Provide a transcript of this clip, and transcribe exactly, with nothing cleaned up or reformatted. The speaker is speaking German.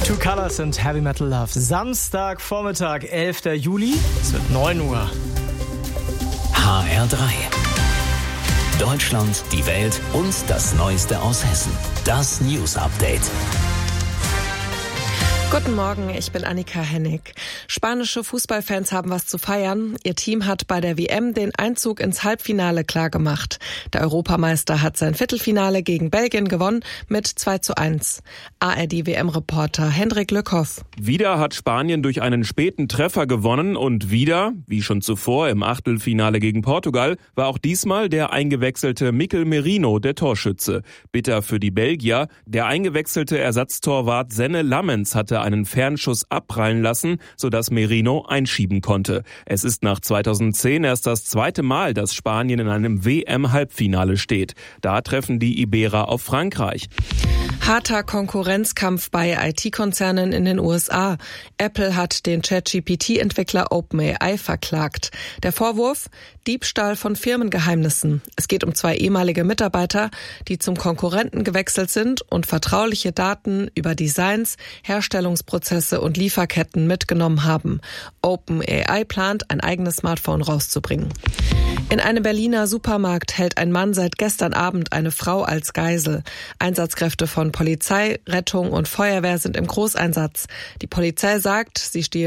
Two Colors und Heavy Metal Love. Samstagvormittag, elfter Juli. Es wird neun Uhr. H R drei. Deutschland, die Welt und das Neueste aus Hessen. Das News Update. Guten Morgen, ich bin Annika Hennig. Spanische Fußballfans haben was zu feiern. Ihr Team hat bei der W M den Einzug ins Halbfinale klargemacht. Der Europameister hat sein Viertelfinale gegen Belgien gewonnen mit zwei zu eins. A R D-W M-Reporter Hendrik Lückhoff. Wieder hat Spanien durch einen späten Treffer gewonnen und wieder, wie schon zuvor im Achtelfinale gegen Portugal, war auch diesmal der eingewechselte Mikel Merino der Torschütze. Bitter für die Belgier, der eingewechselte Ersatztorwart Senne Lammens hatte einen Fernschuss abprallen lassen, sodass Merino einschieben konnte. Es ist nach zweitausendzehn erst das zweite Mal, dass Spanien in einem W M-Halbfinale steht. Da treffen die Iberer auf Frankreich. Harter Konkurrenzkampf bei I T-Konzernen in den U S A. Apple hat den ChatGP T-Entwickler OpenAI verklagt. Der Vorwurf? Diebstahl von Firmengeheimnissen. Es geht um zwei ehemalige Mitarbeiter, die zum Konkurrenten gewechselt sind und vertrauliche Daten über Designs, Herstellungsprozesse und Lieferketten mitgenommen haben. OpenAI plant, ein eigenes Smartphone rauszubringen. In einem Berliner Supermarkt hält ein Mann seit gestern Abend eine Frau als Geisel. Einsatzkräfte von Polizei, Rettung und Feuerwehr sind im Großeinsatz. Die Polizei sagt, sie stehe